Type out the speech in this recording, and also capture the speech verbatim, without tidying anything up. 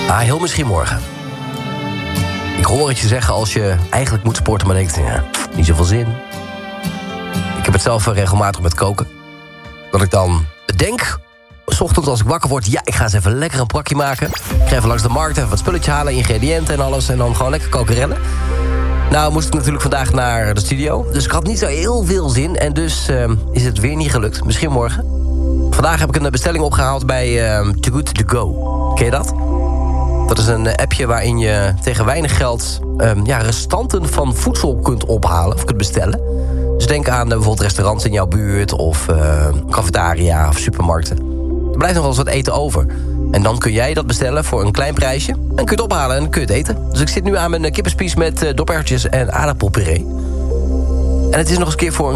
Ah, heel misschien morgen. Ik hoor het je zeggen als je eigenlijk moet sporten, maar denkt, ja, niet zoveel zin. Ik heb het zelf regelmatig met koken. Dat ik dan bedenk, 's ochtends als ik wakker word, ja, ik ga eens even lekker een prakje maken. Ik ga even langs de markt, even wat spulletjes halen, ingrediënten en alles. En dan gewoon lekker kokerellen. Nou moest ik natuurlijk vandaag naar de studio. Dus ik had niet zo heel veel zin. En dus uh, is het weer niet gelukt. Misschien morgen. Vandaag heb ik een bestelling opgehaald bij uh, Too Good To Go. Ken je dat? Dat is een appje waarin je tegen weinig geld um, ja, restanten van voedsel kunt ophalen of kunt bestellen. Dus denk aan uh, bijvoorbeeld restaurants in jouw buurt of uh, cafetaria of supermarkten. Er blijft nog wel eens wat eten over. En dan kun jij dat bestellen voor een klein prijsje. En kun je het ophalen en dan kun je het eten. Dus ik zit nu aan mijn kippenspies met uh, doperwtjes en aardappelpuree. En het is nog eens een keer voor een